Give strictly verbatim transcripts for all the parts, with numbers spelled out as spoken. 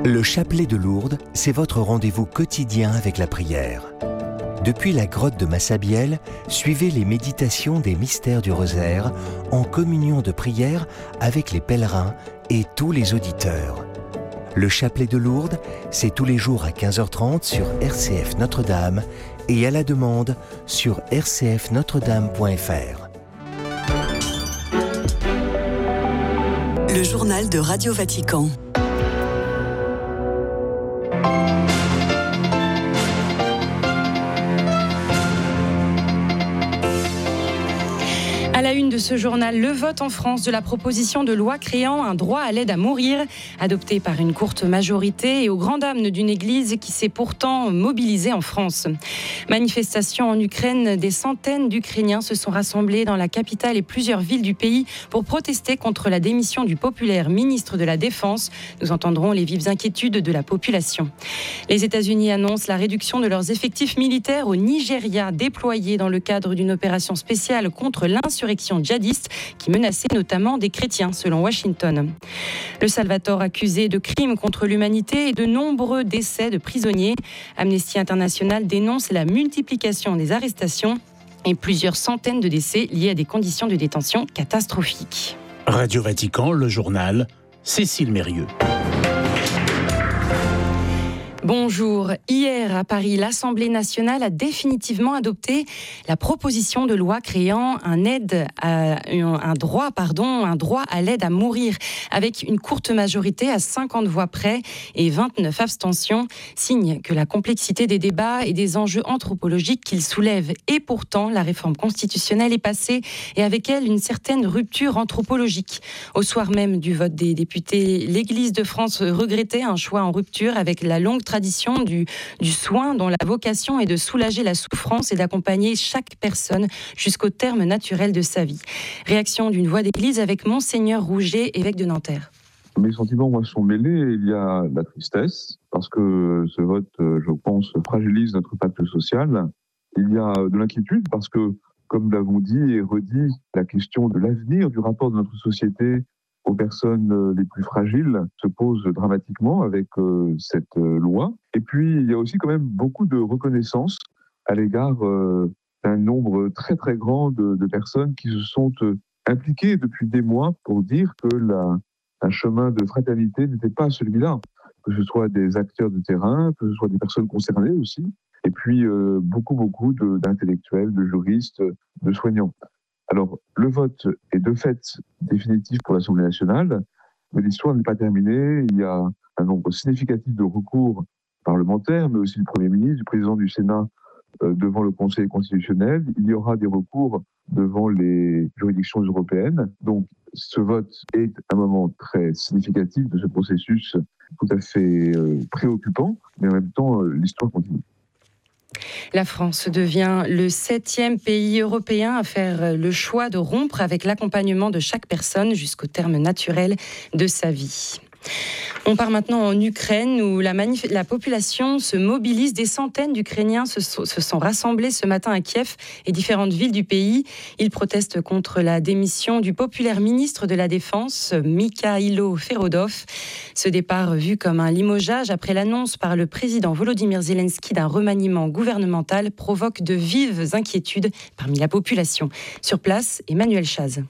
Le chapelet de Lourdes, c'est votre rendez-vous quotidien avec la prière. Depuis la grotte de Massabielle, suivez les méditations des mystères du rosaire en communion de prière avec les pèlerins et tous les auditeurs. Le chapelet de Lourdes, c'est tous les jours à quinze heures trente sur R C F Notre-Dame et à la demande sur r c f notre dame point f r. Le journal de Radio Vatican. À la une de ce journal, le vote en France de la proposition de loi créant un droit à l'aide à mourir, adoptée par une courte majorité et au grand dam d'une église qui s'est pourtant mobilisée en France. Manifestation en Ukraine, des centaines d'Ukrainiens se sont rassemblés dans la capitale et plusieurs villes du pays pour protester contre la démission du populaire ministre de la Défense. Nous entendrons les vives inquiétudes de la population. Les États-Unis annoncent la réduction de leurs effectifs militaires au Nigeria, déployés dans le cadre d'une opération spéciale contre l'insurrection djihadiste qui menaçait notamment des chrétiens, selon Washington. Le Salvador accusé de crimes contre l'humanité et de nombreux décès de prisonniers. Amnesty International dénonce la multiplication des arrestations et plusieurs centaines de décès liés à des conditions de détention catastrophiques. Radio Vatican, le journal, Cécile Mérieux. Bonjour. Hier, à Paris, l'Assemblée nationale a définitivement adopté la proposition de loi créant un, aide à, un, droit, pardon, un droit à l'aide à mourir, avec une courte majorité à cinquante voix près et vingt-neuf abstentions, signe que la complexité des débats et des enjeux anthropologiques qu'il soulève. Et pourtant, la réforme constitutionnelle est passée et avec elle une certaine rupture anthropologique. Au soir même du vote des députés, l'Église de France regrettait un choix en rupture avec la longue tradition du, du soin dont la vocation est de soulager la souffrance et d'accompagner chaque personne jusqu'au terme naturel de sa vie. Réaction d'une voix d'église avec Monseigneur Rouget, évêque de Nanterre. Mes sentiments, moi, sont mêlés. Il y a la tristesse, parce que ce vote, je pense, fragilise notre pacte social. Il y a de l'inquiétude, parce que, comme nous l'avons dit et redit, la question de l'avenir du rapport de notre société aux personnes les plus fragiles se pose dramatiquement avec euh, cette euh, loi. Et puis, il y a aussi quand même beaucoup de reconnaissance à l'égard euh, d'un nombre très très grand de, de personnes qui se sont euh, impliquées depuis des mois pour dire que la, un chemin de fraternité n'était pas celui-là, que ce soit des acteurs de terrain, que ce soit des personnes concernées aussi, et puis euh, beaucoup beaucoup de, d'intellectuels, de juristes, de soignants. Alors, le vote est de fait définitif pour l'Assemblée nationale, mais l'histoire n'est pas terminée. Il y a un nombre significatif de recours parlementaires, mais aussi du Premier ministre, du président du Sénat euh, devant le Conseil constitutionnel. Il y aura des recours devant les juridictions européennes. Donc, ce vote est un moment très significatif de ce processus tout à fait euh, préoccupant, mais en même temps, euh, l'histoire continue. La France devient le septième pays européen à faire le choix de rompre avec l'accompagnement de chaque personne jusqu'au terme naturel de sa vie. On part maintenant en Ukraine où la, manif- la population se mobilise. Des centaines d'Ukrainiens se, so- se sont rassemblés ce matin à Kiev et différentes villes du pays. Ils protestent contre la démission du populaire ministre de la Défense, Mikhailo Ferodov. Ce départ vu comme un limogeage après l'annonce par le président Volodymyr Zelensky d'un remaniement gouvernemental provoque de vives inquiétudes parmi la population. Sur place, Emmanuel Chaz.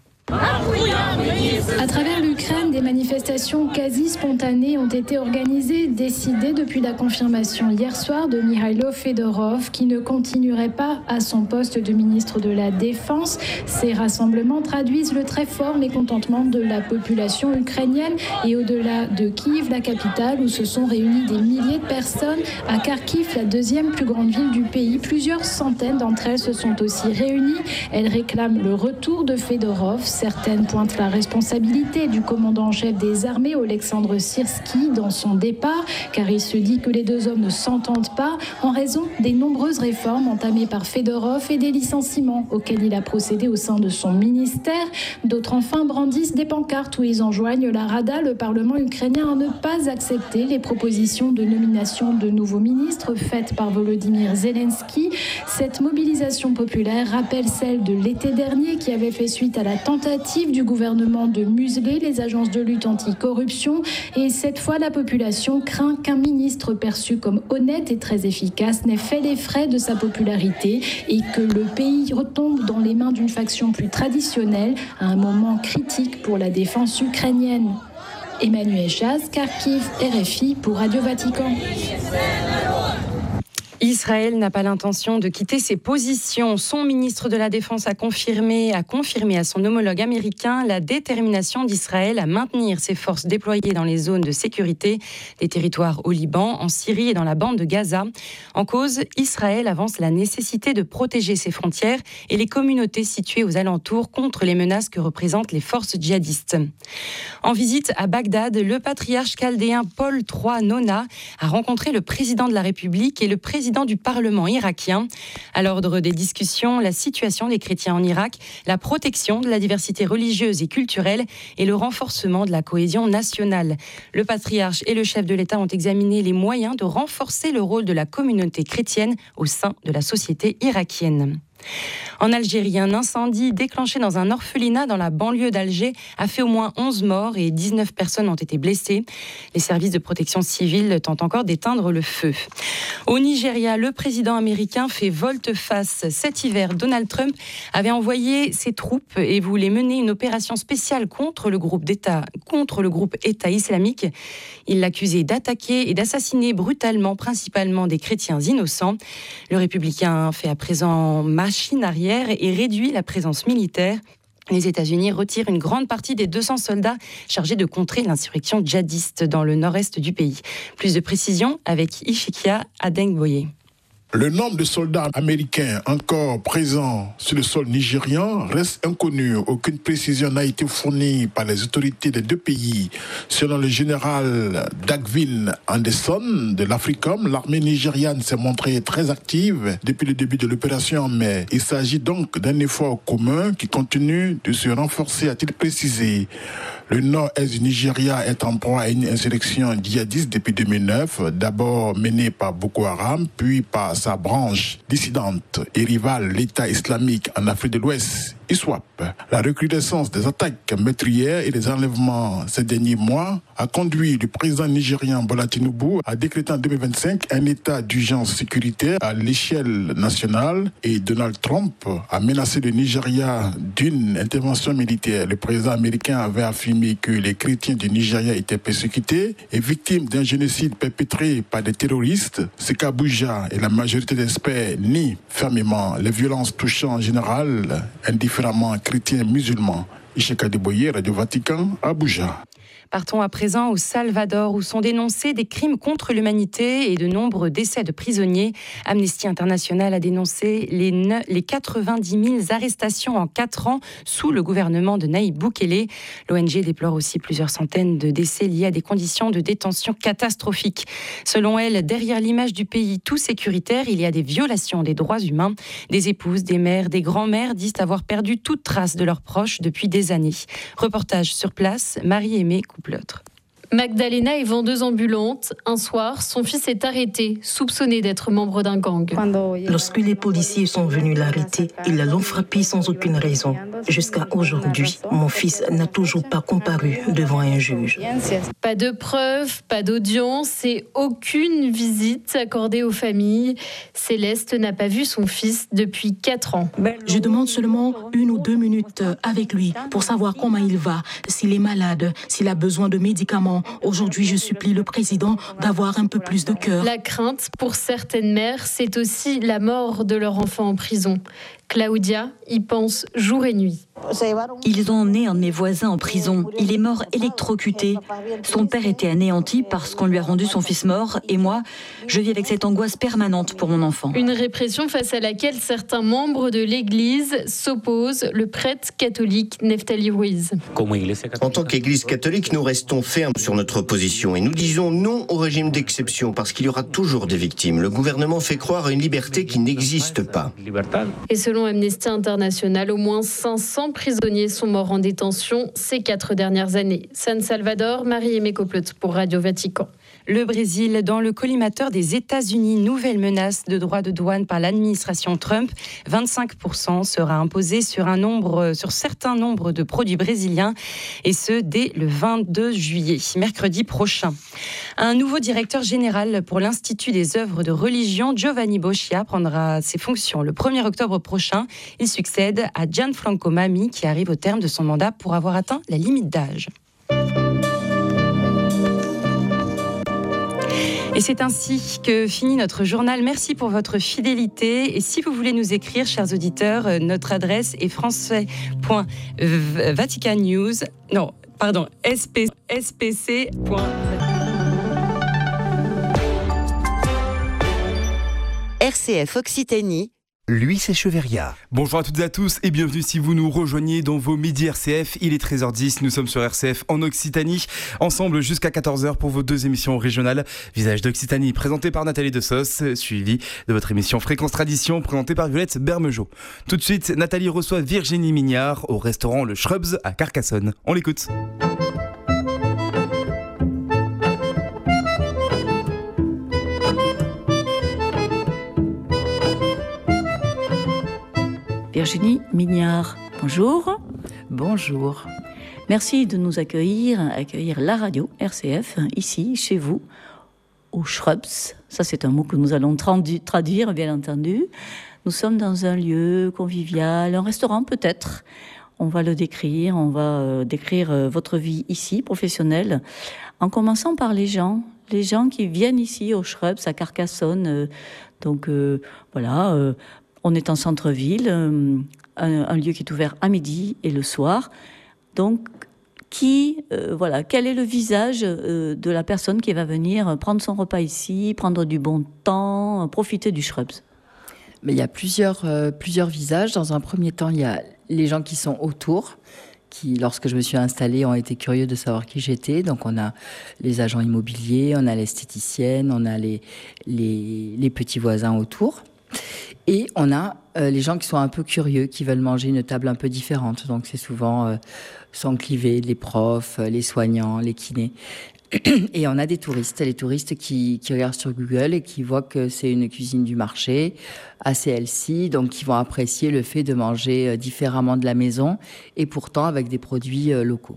À travers l'Ukraine, des manifestations quasi spontanées ont été organisées, décidées depuis la confirmation hier soir de Mikhailo Fedorov, qui ne continuerait pas à son poste de ministre de la Défense. Ces rassemblements traduisent le très fort mécontentement de la population ukrainienne et au-delà de Kiev, la capitale, où se sont réunis des milliers de personnes. À Kharkiv, la deuxième plus grande ville du pays, plusieurs centaines d'entre elles se sont aussi réunies. Elles réclament le retour de Fedorov. Certaines pointent la responsabilité du commandant en chef des armées, Oleksandr Syrski, dans son départ, car il se dit que les deux hommes ne s'entendent pas en raison des nombreuses réformes entamées par Fedorov et des licenciements auxquels il a procédé au sein de son ministère. D'autres enfin brandissent des pancartes où ils enjoignent la Rada, le Parlement ukrainien, à ne pas accepter les propositions de nomination de nouveaux ministres faites par Volodymyr Zelensky. Cette mobilisation populaire rappelle celle de l'été dernier qui avait fait suite à la tentative du gouvernement de museler les agences de lutte anticorruption. Et cette fois, la population craint qu'un ministre perçu comme honnête et très efficace n'ait fait les frais de sa popularité et que le pays retombe dans les mains d'une faction plus traditionnelle à un moment critique pour la défense ukrainienne. Emmanuel Chaz, Kharkiv, R F I pour Radio Vatican. Israël n'a pas l'intention de quitter ses positions. Son ministre de la Défense a confirmé, a confirmé à son homologue américain la détermination d'Israël à maintenir ses forces déployées dans les zones de sécurité des territoires au Liban, en Syrie et dans la bande de Gaza. En cause, Israël avance la nécessité de protéger ses frontières et les communautés situées aux alentours contre les menaces que représentent les forces djihadistes. En visite à Bagdad, le patriarche chaldéen Paul trois Nona a rencontré le président de la République et le président du Parlement irakien. À l'ordre des discussions, la situation des chrétiens en Irak, la protection de la diversité religieuse et culturelle et le renforcement de la cohésion nationale. Le patriarche et le chef de l'État ont examiné les moyens de renforcer le rôle de la communauté chrétienne au sein de la société irakienne. En Algérie, un incendie déclenché dans un orphelinat dans la banlieue d'Alger a fait au moins onze morts et dix-neuf personnes ont été blessées. Les services de protection civile tentent encore d'éteindre le feu. Au Nigeria, le président américain fait volte-face. Cet hiver, Donald Trump avait envoyé ses troupes et voulait mener une opération spéciale contre le groupe d'État, contre le groupe État islamique. Il l'accusait d'attaquer et d'assassiner brutalement, principalement des chrétiens innocents. Le républicain fait à présent marche machine arrière et réduit la présence militaire. Les États-Unis retirent une grande partie des deux cents soldats chargés de contrer l'insurrection djihadiste dans le nord-est du pays. Plus de précisions avec Ishikia Adengboye. Le nombre de soldats américains encore présents sur le sol nigérian reste inconnu. Aucune précision n'a été fournie par les autorités des deux pays. Selon le général Dagvin Anderson de l'Africom, l'armée nigériane s'est montrée très active depuis le début de l'opération en mai. Il s'agit donc d'un effort commun qui continue de se renforcer, a-t-il précisé. Le nord-est du Nigeria est en proie à une insurrection djihadiste depuis deux mille neuf, d'abord menée par Boko Haram, puis par sa branche dissidente et rivale, l'État islamique en Afrique de l'Ouest, I S W A P. La recrudescence des attaques meurtrières et des enlèvements ces derniers mois a conduit le président nigérian Bola Tinubu à décréter en deux mille vingt-cinq un état d'urgence sécuritaire à l'échelle nationale et Donald Trump a menacé le Nigeria d'une intervention militaire. Le président américain avait affirmé que les chrétiens du Nigeria étaient persécutés et victimes d'un génocide perpétré par des terroristes. Ce qu'Abuja et la majorité d'experts nient fermement les violences touchant en général indifféremment chrétiens et musulmans. Isheka Deboye, Radio Vatican, Abuja. Partons à présent au Salvador où sont dénoncés des crimes contre l'humanité et de nombreux décès de prisonniers. Amnesty International a dénoncé les, ne- les quatre-vingt-dix mille arrestations en quatre ans sous le gouvernement de Nayib Bukele. L'O N G déplore aussi plusieurs centaines de décès liés à des conditions de détention catastrophiques. Selon elle, derrière l'image du pays tout sécuritaire, il y a des violations des droits humains. Des épouses, des mères, des grands-mères disent avoir perdu toute trace de leurs proches depuis des années. Reportage sur place, Marie-Aimée Coupleutre. Magdalena est vendeuse ambulante. Un soir, son fils est arrêté, soupçonné d'être membre d'un gang. Lorsque les policiers sont venus l'arrêter, ils l'ont frappé sans aucune raison. Jusqu'à aujourd'hui, mon fils n'a toujours pas comparu devant un juge. Pas de preuves, pas d'audience et aucune visite accordée aux familles. Céleste n'a pas vu son fils depuis quatre ans. Je demande seulement une ou deux minutes avec lui pour savoir comment il va, s'il est malade, s'il a besoin de médicaments. Aujourd'hui, je supplie le président d'avoir un peu plus de cœur. La crainte pour certaines mères, c'est aussi la mort de leur enfant en prison. Claudia y pense jour et nuit. Ils ont emmené un de mes voisins en prison. Il est mort électrocuté. Son père était anéanti parce qu'on lui a rendu son fils mort. Et moi, je vis avec cette angoisse permanente pour mon enfant. Une répression face à laquelle certains membres de l'Église s'opposent. Le prêtre catholique Neftali Ruiz. En tant qu'Église catholique, nous restons fermes sur sur notre position et nous disons non au régime d'exception parce qu'il y aura toujours des victimes. Le gouvernement fait croire à une liberté qui n'existe pas. Et selon Amnesty International, au moins cinq cents prisonniers sont morts en détention ces quatre dernières années. San Salvador, Marie-Aimée Coplot pour Radio Vatican. Le Brésil, dans le collimateur des États-Unis, nouvelle menace de droits de douane par l'administration Trump. vingt-cinq pour cent sera imposé sur un nombre, sur certains nombres de produits brésiliens, et ce dès le vingt-deux juillet, mercredi prochain. Un nouveau directeur général pour l'Institut des œuvres de religion, Giovanni Boccia, prendra ses fonctions le premier octobre prochain. Il succède à Gianfranco Mami, qui arrive au terme de son mandat pour avoir atteint la limite d'âge. Et c'est ainsi que finit notre journal. Merci pour votre fidélité. Et si vous voulez nous écrire, chers auditeurs, notre adresse est français point vatican news. Non, pardon, S P C. R C F Occitanie. Lui, c'est Cheveria. Bonjour à toutes et à tous et bienvenue si vous nous rejoignez dans vos midis R C F. Il est treize heures dix, nous sommes sur R C F en Occitanie, ensemble jusqu'à quatorze heures pour vos deux émissions régionales. Visage d'Occitanie, présenté par Nathalie Dessos, suivi de votre émission Fréquence Tradition, présentée par Violette Bermejo. Tout de suite, Nathalie reçoit Virginie Mignard au restaurant Le Shrubs à Carcassonne. On l'écoute. Virginie Mignard, bonjour. Bonjour. Merci de nous accueillir, accueillir la radio R C F, ici, chez vous, au Shrubs. Ça, c'est un mot que nous allons tradu- traduire, bien entendu. Nous sommes dans un lieu convivial, un restaurant peut-être. On va le décrire, on va euh, décrire euh, votre vie ici, professionnelle, en commençant par les gens, les gens qui viennent ici au Shrubs, à Carcassonne. Euh, donc, euh, voilà... Euh, On est en centre-ville, euh, un, un lieu qui est ouvert à midi et le soir. Donc, qui, euh, voilà, quel est le visage euh, de la personne qui va venir prendre son repas ici, prendre du bon temps, profiter du Shrubs? Mais il y a plusieurs, euh, plusieurs visages. Dans un premier temps, il y a les gens qui sont autour, qui, lorsque je me suis installée, ont été curieux de savoir qui j'étais. Donc, on a les agents immobiliers, on a l'esthéticienne, on a les, les, les petits voisins autour. Et on a euh, les gens qui sont un peu curieux, qui veulent manger une table un peu différente. Donc c'est souvent euh, sans cliver, les profs, les soignants, les kinés. Et on a des touristes, les touristes qui, qui regardent sur Google et qui voient que c'est une cuisine du marché, assez healthy, donc qui vont apprécier le fait de manger différemment de la maison et pourtant avec des produits euh, locaux.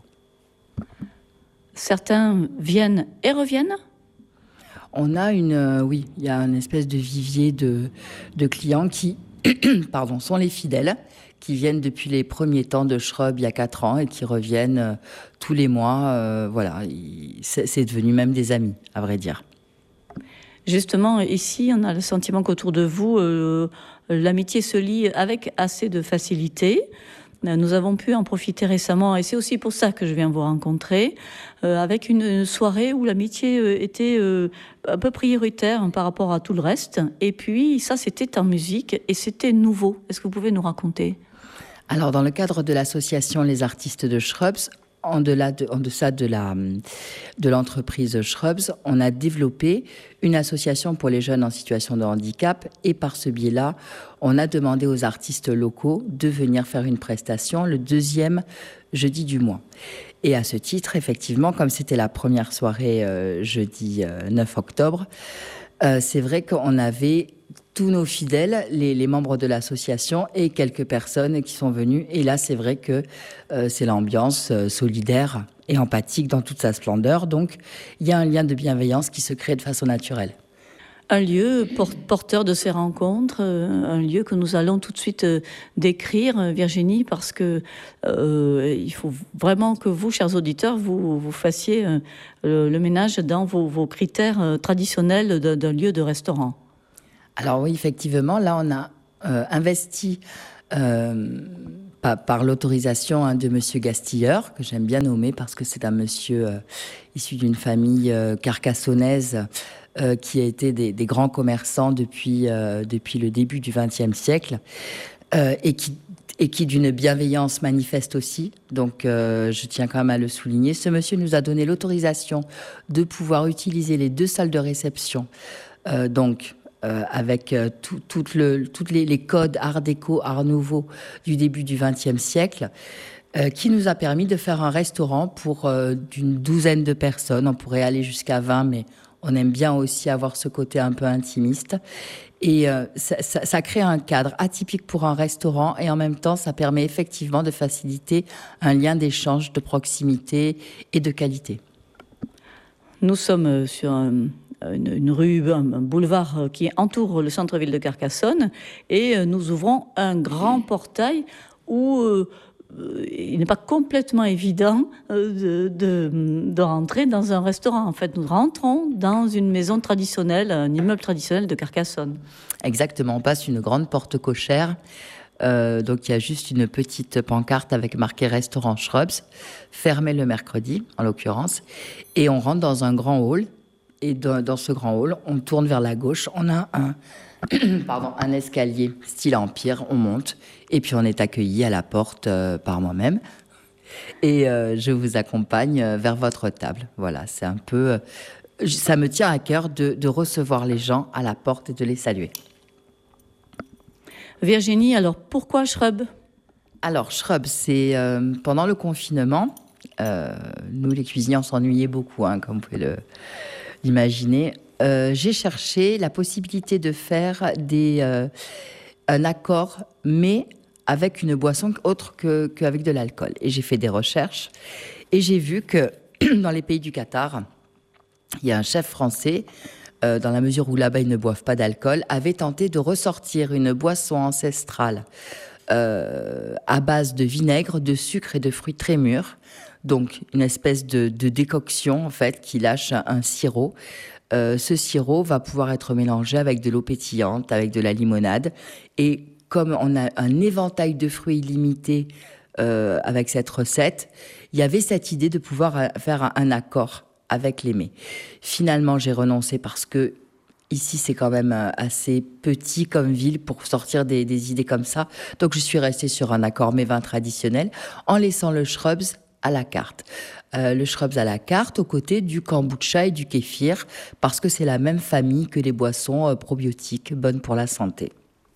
Certains viennent et reviennent ? On a une, euh, oui, il y a une espèce de vivier de, de clients qui, pardon, sont les fidèles, qui viennent depuis les premiers temps de Shrub il y a quatre ans et qui reviennent euh, tous les mois. Euh, voilà, c'est, c'est devenu même des amis, à vrai dire. Justement, ici, on a le sentiment qu'autour de vous, euh, l'amitié se lie avec assez de facilité. Nous avons pu en profiter récemment, et c'est aussi pour ça que je viens vous rencontrer, euh, avec une soirée où l'amitié euh, était euh, un peu prioritaire hein, par rapport à tout le reste. Et puis, ça, c'était en musique, et c'était nouveau. Est-ce que vous pouvez nous raconter ? Alors, dans le cadre de l'association Les Artistes de Shrubs, en, delà de, en deçà de, la, de l'entreprise Shrubs, on a développé une association pour les jeunes en situation de handicap et par ce biais-là, on a demandé aux artistes locaux de venir faire une prestation le deuxième jeudi du mois. Et à ce titre, effectivement, comme c'était la première soirée euh, jeudi euh, neuf octobre, euh, c'est vrai qu'on avait tous nos fidèles, les, les membres de l'association et quelques personnes qui sont venues. Et là, c'est vrai que euh, c'est l'ambiance euh, solidaire et empathique dans toute sa splendeur. Donc, il y a un lien de bienveillance qui se crée de façon naturelle. Un lieu porteur de ces rencontres, euh, un lieu que nous allons tout de suite euh, décrire, Virginie, parce que euh, il faut vraiment que vous, chers auditeurs, vous, vous fassiez euh, le, le ménage dans vos, vos critères euh, traditionnels d'un, d'un lieu de restaurant. Alors oui, effectivement, là, on a euh, investi euh, par, par l'autorisation hein, de Monsieur Gastilleur, que j'aime bien nommer parce que c'est un monsieur euh, issu d'une famille euh, carcassonnaise euh, qui a été des, des grands commerçants depuis, euh, depuis le début du vingtième siècle euh, et qui, et qui d'une bienveillance manifeste aussi. Donc, euh, je tiens quand même à le souligner. Ce monsieur nous a donné l'autorisation de pouvoir utiliser les deux salles de réception, euh, donc euh, avec euh, tout, tout le, toutes les, les codes Art déco, Art nouveau du début du vingtième siècle, euh, qui nous a permis de faire un restaurant pour euh, d'une douzaine de personnes. On pourrait aller jusqu'à vingt, mais on aime bien aussi avoir ce côté un peu intimiste. Et euh, ça, ça, ça crée un cadre atypique pour un restaurant et en même temps, ça permet effectivement de faciliter un lien d'échange, de proximité et de qualité. Nous sommes sur un, une, une rue, un boulevard qui entoure le centre-ville de Carcassonne et nous ouvrons un grand portail où euh, il n'est pas complètement évident de, de, de rentrer dans un restaurant. En fait, nous rentrons dans une maison traditionnelle, un immeuble traditionnel de Carcassonne. Exactement, on passe une grande porte cochère. Euh, donc il y a juste une petite pancarte avec marqué restaurant Shrubs, fermé le mercredi en l'occurrence, et on rentre dans un grand hall. Et dans, dans ce grand hall, on tourne vers la gauche, on a un Pardon, un escalier style empire, on monte et puis on est accueilli à la porte euh, par moi-même et euh, je vous accompagne euh, vers votre table. Voilà, c'est un peu, euh, ça me tient à cœur de, de recevoir les gens à la porte et de les saluer. Virginie, alors pourquoi Shrub ? Alors Shrub, c'est euh, pendant le confinement, euh, nous les cuisiniers on s'ennuyait beaucoup, hein, comme vous pouvez le, l'imaginer. Euh, j'ai cherché la possibilité de faire des, euh, un accord, mais avec une boisson autre que, qu'avec de l'alcool. Et j'ai fait des recherches et j'ai vu que dans les pays du Qatar, il y a un chef français, euh, dans la mesure où là-bas ils ne boivent pas d'alcool, avait tenté de ressortir une boisson ancestrale euh, à base de vinaigre, de sucre et de fruits très mûrs. Donc une espèce de, de décoction en fait qui lâche un, un sirop. Euh, ce sirop va pouvoir être mélangé avec de l'eau pétillante, avec de la limonade. Et comme on a un éventail de fruits illimité euh, avec cette recette, il y avait cette idée de pouvoir faire un, un accord avec les mets. Finalement, j'ai renoncé parce que ici, c'est quand même assez petit comme ville pour sortir des, des idées comme ça. Donc, je suis restée sur un accord mets vins traditionnel en laissant le Shrubs à la carte. Euh, le Shrubs à la carte aux côtés du kombucha et du kéfir parce que c'est la même famille que les boissons euh, probiotiques bonnes pour la santé.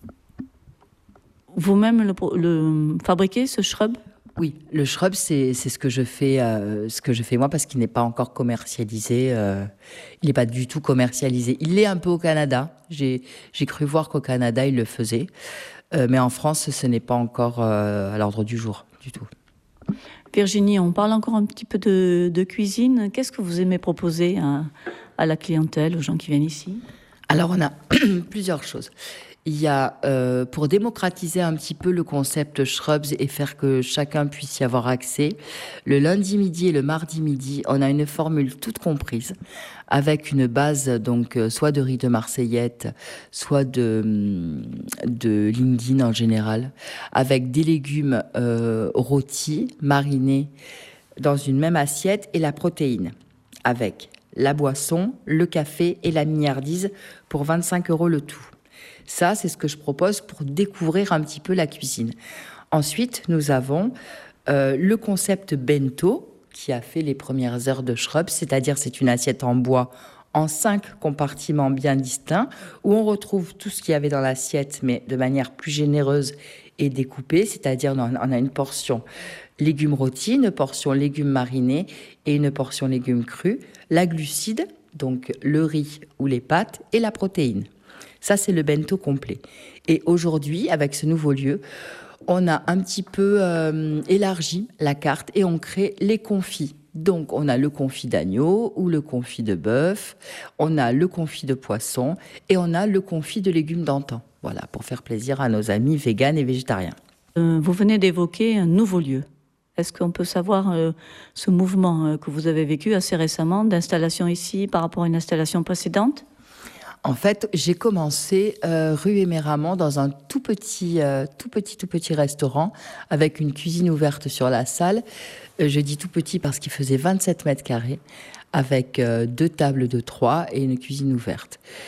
Vous-même le, le fabriquez, ce Shrub ? Oui, le Shrub, c'est, c'est ce que je fais, euh, ce que je fais moi parce qu'il n'est pas encore commercialisé. Euh, il n'est pas du tout commercialisé. Il l'est un peu au Canada. J'ai, j'ai cru voir qu'au Canada, il le faisait. Euh, mais en France, ce n'est pas encore euh, à l'ordre du jour du tout. Virginie, on parle encore un petit peu de, de cuisine. Qu'est-ce que vous aimez proposer à, à la clientèle, aux gens qui viennent ici ? Alors, on a plusieurs choses. Il y a, euh, pour démocratiser un petit peu le concept Shrubs et faire que chacun puisse y avoir accès, le lundi midi et le mardi midi, on a une formule toute comprise avec une base donc soit de riz de marseillette, soit de, de linguine en général, avec des légumes euh, rôtis, marinés dans une même assiette et la protéine, avec la boisson, le café et la mignardise pour vingt-cinq euros le tout. Ça, c'est ce que je propose pour découvrir un petit peu la cuisine. Ensuite, nous avons euh, le concept bento, qui a fait les premières heures de Shrubs, c'est-à-dire c'est une assiette en bois en cinq compartiments bien distincts, où on retrouve tout ce qu'il y avait dans l'assiette, mais de manière plus généreuse et découpée, c'est-à-dire on a une portion légumes rôtis, une portion légumes marinés et une portion légumes crus, la glucide, donc le riz ou les pâtes, et la protéine. Ça, c'est le bento complet. Et aujourd'hui, avec ce nouveau lieu, on a un petit peu euh, élargi la carte et on crée les confits. Donc, on a le confit d'agneau ou le confit de bœuf, on a le confit de poisson et on a le confit de légumes d'antan. Voilà, pour faire plaisir à nos amis véganes et végétariens. Euh, vous venez d'évoquer un nouveau lieu. Est-ce qu'on peut savoir euh, ce mouvement euh, que vous avez vécu assez récemment d'installation ici par rapport à une installation précédente ? En fait, j'ai commencé euh, rue Éméramont dans un tout petit, euh, tout petit, tout petit restaurant avec une cuisine ouverte sur la salle. Euh, je dis tout petit parce qu'il faisait vingt-sept mètres carrés avec euh, deux tables de trois et une cuisine ouverte.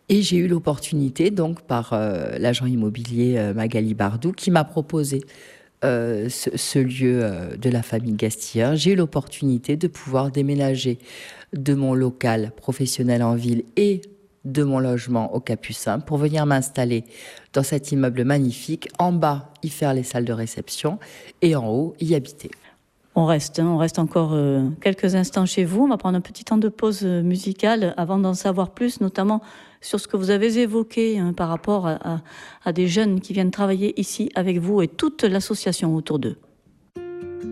Et j'ai eu l'opportunité, donc, par euh, l'agent immobilier euh, Magali Bardou, qui m'a proposé euh, ce, ce lieu euh, de la famille Gastilleur. J'ai eu l'opportunité de pouvoir déménager de mon local professionnel en ville et de mon logement au Capucin pour venir m'installer dans cet immeuble magnifique, en bas y faire les salles de réception et en haut y habiter. On reste, hein, on reste encore euh, quelques instants chez vous. On va prendre un petit temps de pause musicale avant d'en savoir plus, notamment sur ce que vous avez évoqué hein, par rapport à, à, à des jeunes qui viennent travailler ici avec vous et toute l'association autour d'eux.